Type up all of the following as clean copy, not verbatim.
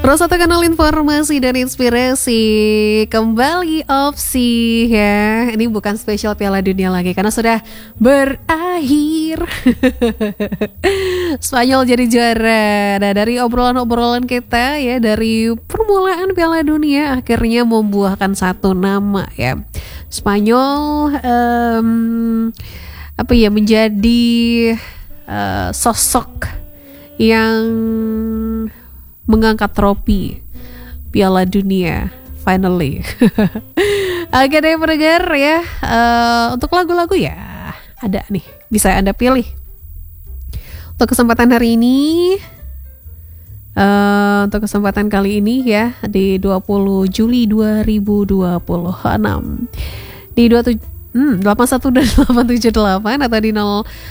Salah satu kanal informasi dan inspirasi kembali opsi ya. Ini bukan spesial Piala Dunia lagi karena sudah berakhir. Spanyol jadi juara. Nah, dari obrolan-obrolan kita ya, dari permulaan Piala Dunia akhirnya membuahkan satu nama ya. Spanyol menjadi sosok yang mengangkat trofi Piala Dunia finally. Oke deh pendengar ya, untuk lagu-lagu ya ada nih, bisa Anda pilih. Untuk kesempatan hari ini, untuk kesempatan kali ini ya, di 20 Juli 2026 di 81 dan 878 atau di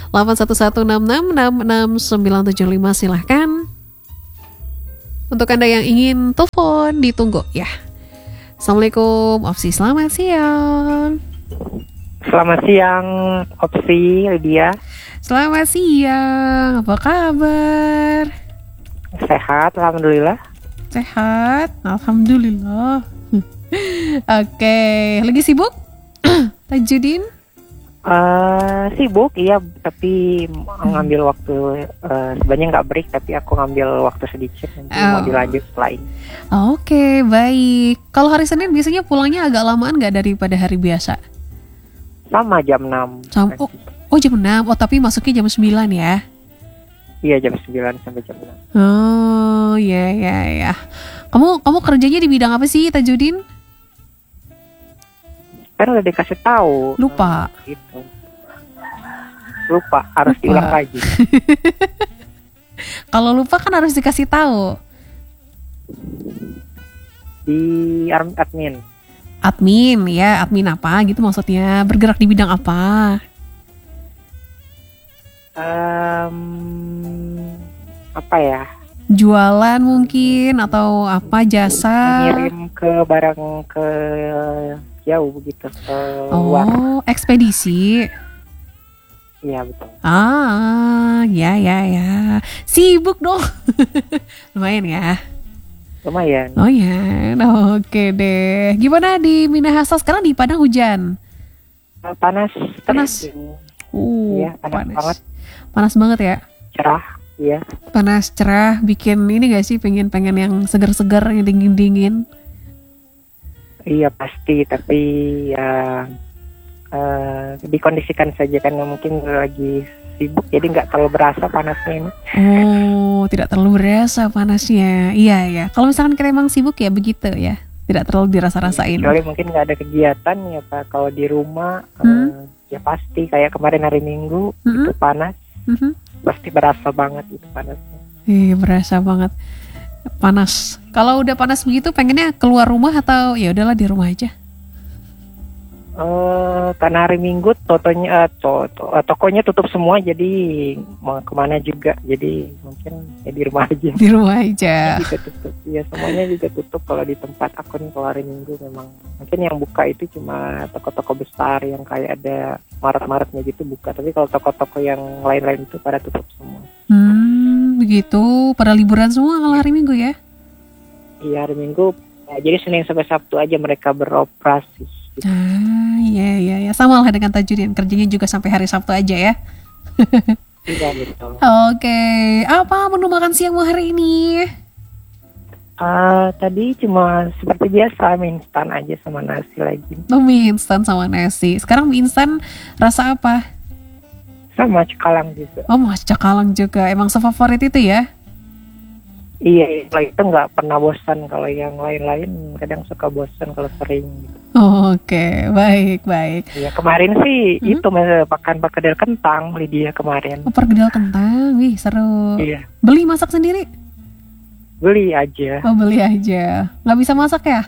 081166666975 silahkan. Untuk Anda yang ingin telepon, ditunggu ya. Assalamualaikum Opsi, selamat siang. Selamat siang Opsi, Lydia. Selamat siang, apa kabar? Sehat, alhamdulillah. Sehat, alhamdulillah. Oke, lagi sibuk? Tajudin? Sibuk, iya, tapi ngambil waktu, sebenarnya nggak break, tapi aku ngambil waktu sedikit, nanti mau dilanjut setelah ini. Oke, baik. Kalau hari Senin biasanya pulangnya agak lamaan nggak daripada hari biasa? Sama jam 6. Jam 6, tapi masuknya jam 9 ya? Iya, jam 9 sampai jam 6. Oh, ya. Kamu kerjanya di bidang apa sih, Tajudin? Kan udah dikasih tahu. Lupa. Gitu. Lupa, harus diulang lagi. Kalau lupa kan harus dikasih tahu. Di admin. Admin ya, admin apa gitu maksudnya? Bergerak di bidang apa? Apa ya? Jualan mungkin atau apa, jasa? Ngirim ke barang ke jauh begitu, ke luar. Oh, ekspedisi. Iya betul. Ya. Sibuk dong. Lumayan ya. Lumayan. Oh ya, oke deh. Gimana di Minahasa sekarang, di Padang hujan? Panas. Iya, panas banget. Panas banget ya. Cerah, iya. Panas cerah, bikin ini gak sih, pengen yang segar-segar, yang dingin-dingin? Iya pasti, tapi ya dikondisikan saja karena mungkin lagi sibuk, jadi nggak terlalu berasa panasnya ini. Oh, tidak terlalu berasa panasnya. Iya ya. Kalau misalkan kita emang sibuk ya begitu ya, tidak terlalu dirasa-rasain. Kecuali mungkin nggak ada kegiatan ya Pak. Kalau di rumah ya pasti kayak kemarin hari Minggu itu panas, pasti berasa banget itu panasnya. Iya, berasa banget panas. Kalau udah panas begitu, pengennya keluar rumah atau ya udahlah di rumah aja? Karena hari Minggu tokonya tutup semua, jadi mau kemana juga, jadi mungkin ya di rumah aja. Di rumah aja. Juga tutup, ya semuanya juga tutup kalau di tempat aku nih. Kalau hari Minggu memang mungkin yang buka itu cuma toko-toko besar yang kayak ada Maret-Maretnya gitu buka, tapi kalau toko-toko yang lain-lain itu pada tutup semua. Begitu, pada liburan semua kalau hari Minggu ya? Iya, hari Minggu. Ya, jadi Senin sampai Sabtu aja mereka beroperasi. Gitu. Iya. Sama lah dengan Tajudin, kerjanya juga sampai hari Sabtu aja ya? Iya, betul. Oke, apa menu makan siangmu hari ini? Tadi cuma seperti biasa, mie instan aja sama nasi lagi. Mie instan sama nasi. Sekarang mie instan rasa apa? Sama cakalang juga. Oh, mas cakalang juga. Emang sefavorit itu ya? Iya, itu nggak pernah bosan. Kalau yang lain-lain kadang suka bosan kalau sering. Oke, baik. Iya, kemarin sih itu makan perkedel kentang Lydia kemarin. Oh, perkedel kentang, wih seru. Iya. Beli masak sendiri? Beli aja. Oh, beli aja. Nggak bisa masak ya?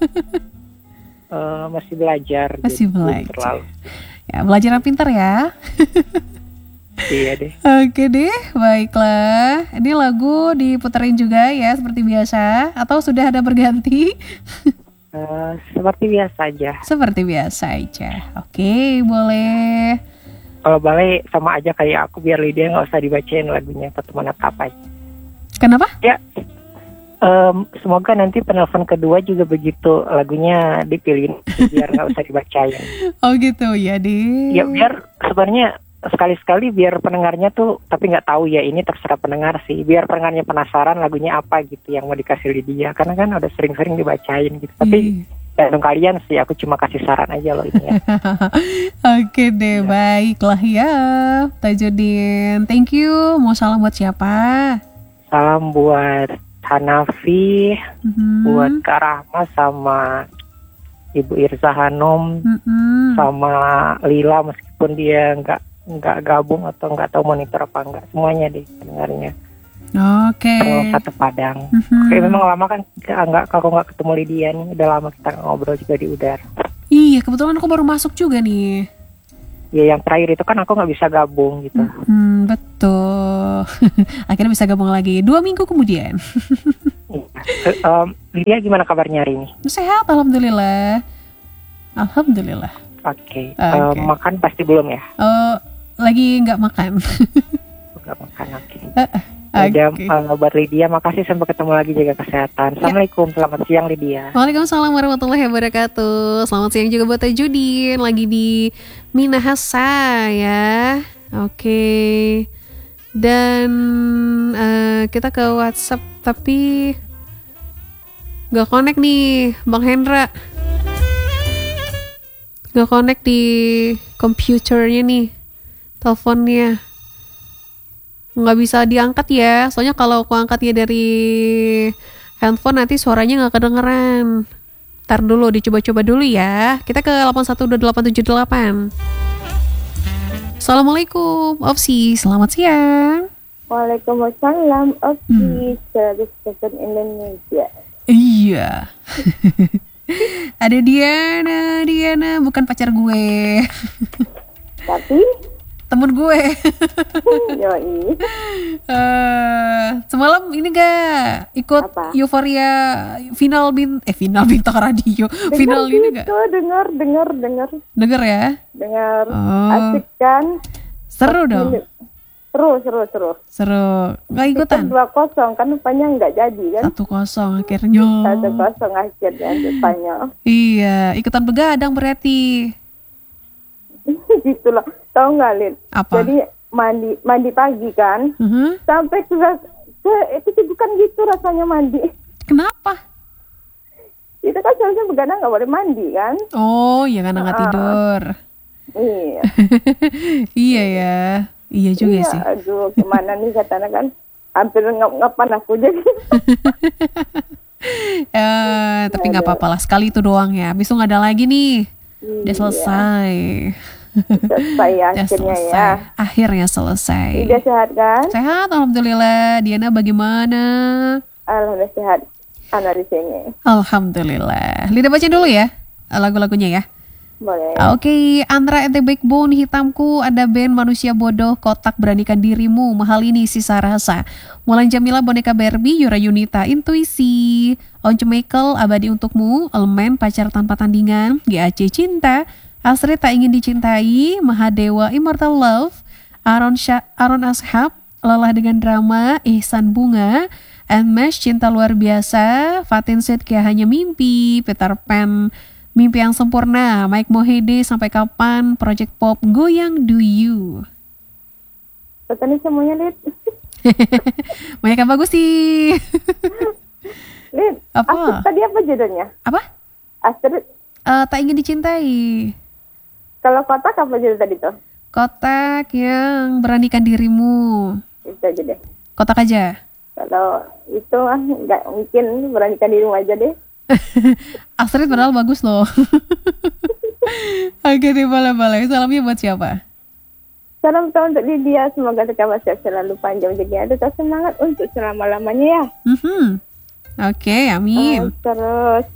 Masih belajar. Masih belajar. Ya, belajar yang pintar ya. Iya deh. Oke deh, baiklah. Ini lagu diputerin juga ya seperti biasa, atau sudah ada berganti? Seperti biasa aja. Seperti biasa aja. Oke, boleh. Kalau boleh sama aja kayak aku, biar Lydia nggak usah dibacain lagunya, Pertemanan Apa aja. Kenapa? Ya, Semoga nanti penelpon kedua juga begitu lagunya dipilih biar nggak usah dibacain. Oh gitu ya deh. Ya biar sebenarnya sekali-sekali biar pendengarnya tuh, tapi nggak tahu ya, ini terserah pendengar sih. Biar pendengarnya penasaran lagunya apa gitu yang mau dikasih Lydia. Karena kan udah sering-sering dibacain gitu. Tapi tergantung kalian sih, aku cuma kasih saran aja loh ini ya. Oke deh, baiklah ya Tajudin. Thank you. Mau salam buat siapa? Salam buat Hanafi, buat Kak Rahma sama Ibu Irza Hanum, sama Lila meskipun dia nggak gabung atau nggak tahu monitor apa enggak, semuanya deh pendengarnya. Oke. Satu Padang. Oke, memang lama kan kalau nggak ketemu Lydia nih, udah lama kita ngobrol juga di udara. Iya, kebetulan aku baru masuk juga nih. Ya yang terakhir itu kan aku nggak bisa gabung gitu. Betul. Akhirnya bisa gabung lagi 2 minggu kemudian. Lydia gimana kabarnya hari ini? Sehat, alhamdulillah. Alhamdulillah. Oke. Makan pasti belum ya? Lagi nggak makan. Nggak makan, oke. Okay. Buat Lydia, makasih, sampai ketemu lagi, jaga kesehatan. Assalamualaikum, selamat siang Lydia. Waalaikumsalam warahmatullahi wabarakatuh. Selamat siang juga buat Tajudin, lagi di Minahasa ya. Oke. Dan kita ke WhatsApp tapi gak connect nih Bang Hendra. Gak connect di komputernya nih, teleponnya. Nggak bisa diangkat ya, soalnya kalau aku angkatnya dari handphone nanti suaranya nggak kedengeran. Ntar dulu, dicoba-coba dulu ya. Kita ke 812878. Assalamualaikum Opsi, selamat siang. Waalaikumsalam Opsi, service station Indonesia. Iya. Ada Diana bukan pacar gue. Tapi temen gue. Yoi. Semalam ini gak ikut Apa? Euforia final bintang radio. Final ini gak? Dengar. Dengar ya? Dengar. Oh. Asik kan? Seru dong. Seru. Gak ikutan? 2-0 kan rupanya nggak jadi kan? 1-0 akhirnya. 1-0 akhirnya rupanya. Iya, ikutan begadang berarti. Gitu loh. Tahu nggak, Lin? Apa? Jadi mandi pagi kan? Sampai itu bukan gitu rasanya mandi. Kenapa? Itu kan seharusnya begadang nggak boleh mandi kan? Oh, ya karena nggak tidur. Iya. Iya ya. Iya juga sih. Aduh, gimana nih katanya kan? Hampir ngapan aku jadi. Tapi nggak apa-apa lah, sekali itu doang ya. Besok nggak ada lagi nih. Udah selesai. Selesai akhirnya ya. Akhirnya selesai. Udah sehat kan? Sehat, alhamdulillah. Diana bagaimana? Alhamdulillah sehat. Anak di sini. Alhamdulillah. Lida baca dulu ya lagu-lagunya ya. Boleh. Oke, Andra at the Backbone, Hitamku, ada band Manusia Bodoh, Kotak, Beranikan Dirimu, Mahal Ini, Sisa Rasa, Mulan Jamila, Boneka Barbie, Yura Yunita, Intuisi, Once Michael, Abadi Untukmu, Elemen, Pacar Tanpa Tandingan, GAC Cinta, Asri Tak Ingin Dicintai, Mahadewa, Immortal Love, Aaron Ashab, Lelah Dengan Drama, Ihsan Bunga, Enmesh, Cinta Luar Biasa, Fatin Sidkia, Hanya Mimpi, Peter Pan, Mimpi Yang Sempurna, Mike Mohede, Sampai Kapan, Project Pop, Goyang Do You. Tadi semuanya, Lid. Banyak yang bagus sih. Lid, Apa? tadi apa judulnya? Apa? Astrid. Tak Ingin Dicintai. Kalau kotak apa judul tadi tuh? Kotak Yang Beranikan Dirimu. Itu aja deh. Kotak aja. Kalau itu nggak mungkin, beranikan dirimu aja deh. Astrid padahal bagus loh. Oke deh, boleh. Salamnya buat siapa? Salam tahun untuk Lydia, semoga tetap sehat selalu, panjang rezekinya, tetap semangat untuk selama-lamanya ya. Oke, amin. Terus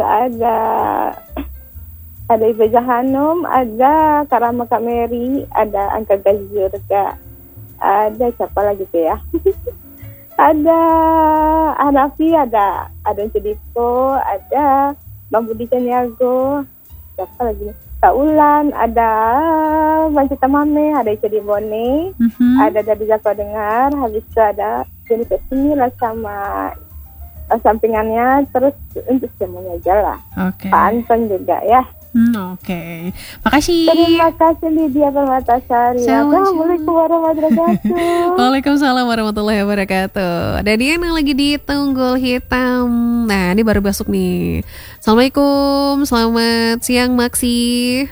ada Ibu Zahanum, ada Karama Kak Mary, ada Angka Gazurga, ada siapa lagi tuh ya? Ada Hanafi, ada Cediko, ada Bang Budi Caniago, siapa lagi? Kak Ulan, ada Mancita Mame, ada Icedi Bone, ada dari Jaka Dengar, habis itu ada Jennifer Semila sama sampingannya, terus untuk semuanya aja lah. Oke. Pak Anton juga ya. Oke. Makasih. Terima kasih Lydia Permatasari. Sama-sama. Assalamualaikum warahmatullahi wabarakatuh. Waalaikumsalam warahmatullahi wabarakatuh. Dan dia yang lagi di Tunggul Hitam. Nah, ini baru masuk nih. Assalamualaikum, selamat siang Maksi.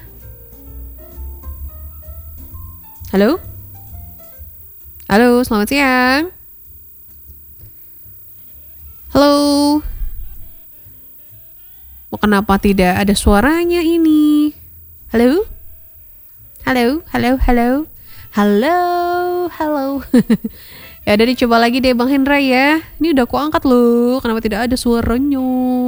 Halo? Halo, selamat siang. Halo? Kenapa tidak ada suaranya ini? Halo? Halo, halo, halo. Halo, halo. Ya udah dicoba lagi deh Bang Hendra ya. Ini udah aku angkat loh. Kenapa tidak ada suaranya?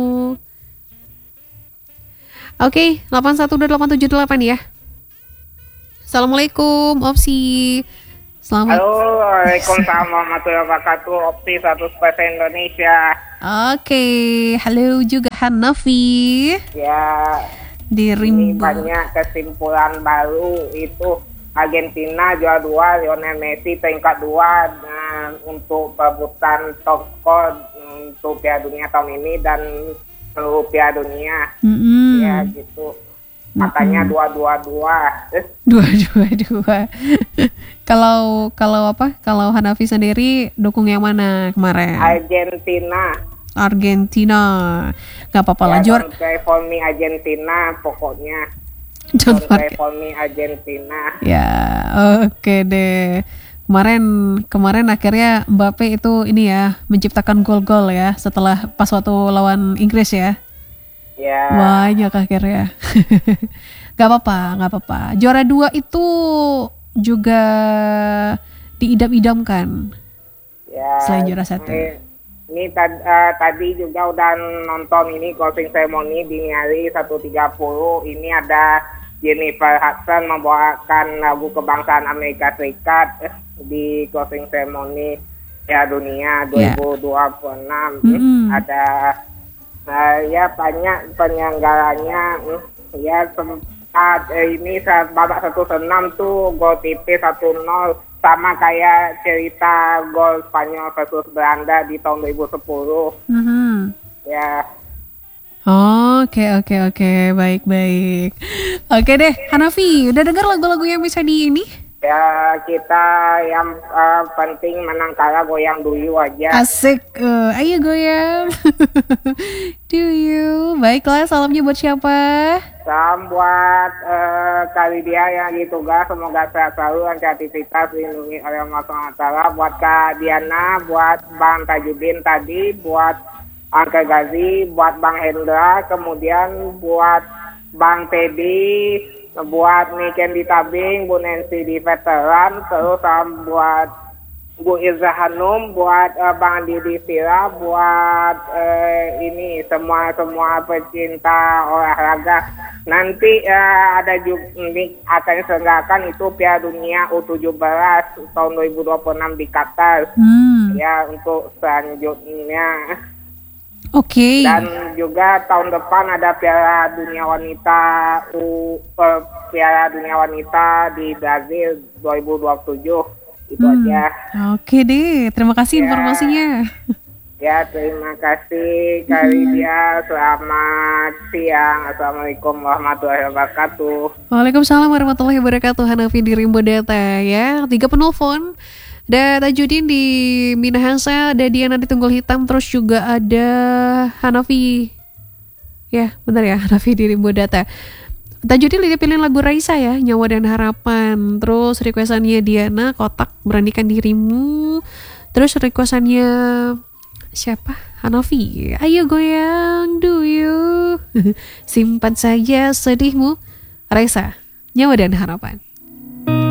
Oke, 812878 ya. Assalamualaikum, Opsi. Selamat. Halo, waalaikumsalam warahmatullahi wabarakatuh. Opsi 100% Indonesia. Oke, halo juga Hanafi. Ya, Di ini Rimba. banyak kesimpulan baru itu Argentina juara 2, Lionel Messi peringkat 2 untuk perebutan top skor untuk Piala Dunia tahun ini dan seluruh Piala Dunia. Ya gitu. Makanya 2-2-2. Dua. Kalau apa? Kalau Hanafi sendiri dukung yang mana kemarin? Argentina. Gak apa-apa lah, Ya, don't pray for me Argentina pokoknya. Don't pray for me Argentina. Ya, oke deh. Kemarin akhirnya Mbappe itu ini ya menciptakan gol-gol ya setelah pas waktu lawan Inggris ya. Ya. Banyak akhirnya. Gak apa-apa. Juara 2 itu juga diidam-idamkan. Ya. Selain juara 1. Ini tadi juga udah nonton ini closing ceremony di Nyari 1.30. Ini ada Jennifer Hudson membawakan lagu kebangsaan Amerika Serikat di closing ceremony Piala Dunia 2026. Ada ya banyak penyelenggaranya. Ya sempat ini babak 1-6 tuh gol tipis 1-0 sama kayak cerita gol Spanyol versus Belanda di tahun 2010. Ya. Oke, baik. Oke deh, Hanafi, udah dengar lagu-lagu yang bisa di ini? Ya kita yang penting menang kalah goyang dulu aja. Asik, ayo goyang. Do you? Baiklah, salamnya buat siapa? Salam buat kali dia yang ditugas, semoga sehat selalu, lancar aktivitas, dilindungi oleh Allah SWT. Buat Kak Diana, buat Bang Tajudin tadi, buat Angka Gazi, buat Bang Hendra, kemudian buat Bang Teddy, buat Niken di Tabing, Bu Nancy di Veteran, terus buat Bu Irza Hanum, buat Bang Didi Sira, buat ini semua pecinta olahraga. Nanti ada juga akan diselenggarakan itu Piala Dunia U17 tahun 2026 di Qatar. Ya untuk selanjutnya. Oke. Dan juga tahun depan ada Piala Dunia Wanita di Brazil 2027. Itu aja. Oke deh, terima kasih informasinya. Ya, terima kasih Kak Lydia. Selamat siang. Assalamualaikum warahmatullahi wabarakatuh. Waalaikumsalam warahmatullahi wabarakatuh. Hanafi di Rimbo Data ya. 3 penelpon. Ada Tajudin di Minahasa, ada Diana di Tunggul Hitam, terus juga ada Hanafi. Ya, benar ya, Hanafi di Rimbo Data. Tajudin dia pilih lagu Raisa ya, Nyawa dan Harapan. Terus requestannya Diana, Kotak Beranikan Dirimu. Terus requestannya siapa? Hanafi. Ayo goyang, do you? Simpan saja sedihmu. Raisa, Nyawa dan Harapan.